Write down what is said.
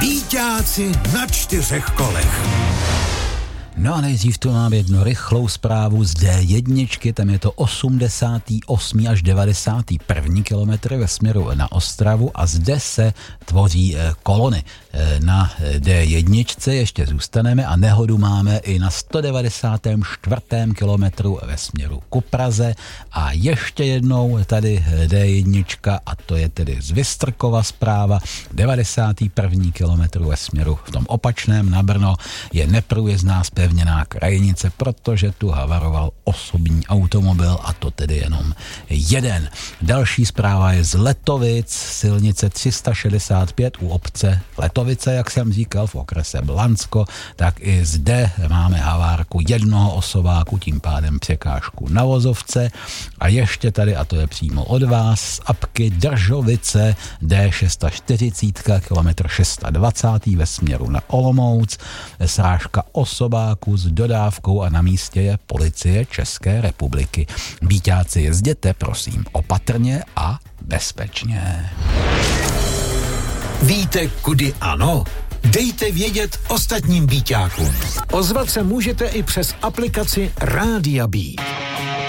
Býťáci na 4 kolech. No a nejdřív tu mám jednu rychlou zprávu z D1, tam je to 88. až 91. kilometr ve směru na Ostravu a zde se tvoří kolony. Na D1 ještě zůstaneme a nehodu máme i na 194. kilometru ve směru ku Praze a ještě jednou tady D1 a to je tedy z Vystrkova zpráva, 91. kilometru ve směru v tom opačném na Brno je neprůjezdná zpevněná krajinice, protože tu havaroval osobní automobil a to tedy jenom jeden. Další zpráva je z Letovic, silnice 365 u obce Letovice, jak jsem říkal, v okrese Blansko, tak i zde máme havárku jednoho osobáku, tím pádem překážku na vozovce a ještě tady, a to je přímo od vás, z apky Držovice D640, kilometr 620 ve směru na Olomouc, srážka osobáku s dodávkou a na místě je policie České republiky. Býťáci, jezděte prosím opatrně a bezpečně. Víte, kudy ano? Dejte vědět ostatním býťákům. Ozvat se můžete i přes aplikaci Rádia Bí.